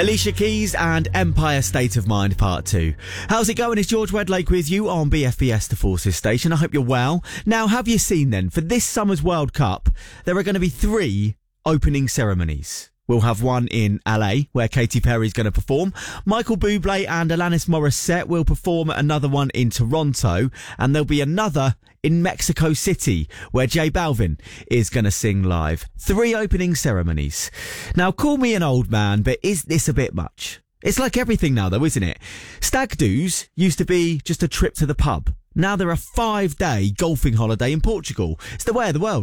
Alicia Keys and Empire State of Mind Part 2. How's it going? It's George Wedlake with you on BFBS The Forces Station. I hope you're well. Now, have you seen then, for this summer's World Cup, there are going to be 3 opening ceremonies. We'll have one in LA, where Katy Perry's going to perform. Michael Bublé and Alanis Morissette will perform at another one in Toronto. And there'll be another in Mexico City, where J Balvin is going to sing live. 3 opening ceremonies. Now, call me an old man, but is this a bit much? It's like everything now, though, isn't it? Stag do's used to be just a trip to the pub. Now they're a 5-day golfing holiday in Portugal. It's the way of the world.